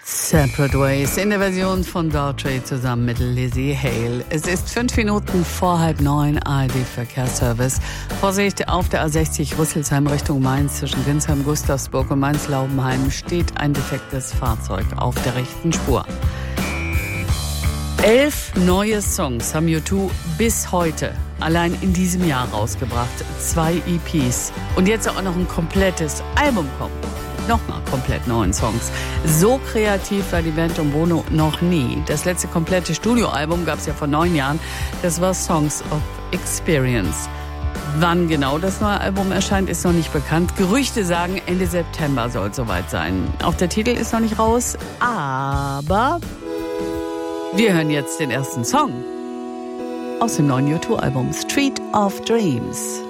Separate Ways in der Version von Daughtry zusammen mit Lizzie Hale. Es ist 5 Minuten vor 8:30 ARD-Verkehrsservice. Vorsicht, auf der A60 Rüsselsheim Richtung Mainz zwischen Winsheim, Gustavsburg und Mainz-Laubenheim steht ein defektes Fahrzeug auf der rechten Spur. 11 neue Songs haben U2 bis heute allein in diesem Jahr rausgebracht. 2 EPs. Und jetzt soll auch noch ein komplettes Album kommen. Nochmal komplett neuen Songs. So kreativ war die Band um Bono noch nie. Das letzte komplette Studioalbum gab es ja vor 9 Jahren. Das war Songs of Experience. Wann genau das neue Album erscheint, ist noch nicht bekannt. Gerüchte sagen, Ende September soll es soweit sein. Auch der Titel ist noch nicht raus, aber wir hören jetzt den ersten Song aus dem neuen U2-Album Street of Dreams.